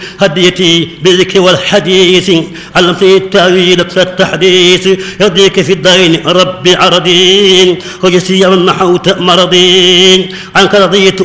هديتي بالذكر والحديث علمتني التأويل التحديث يرضيك في الدين ربي عرضي وجسي من محوت مرضي عنك رضيت